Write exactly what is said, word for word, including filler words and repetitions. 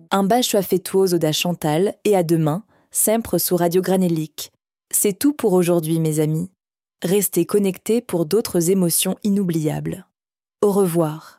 Un bacio affettuoso da Chantal et à demain, sempre su Radio Granellic. C'est tout pour aujourd'hui, mes amis. Restez connectés pour d'autres émotions inoubliables. Au revoir.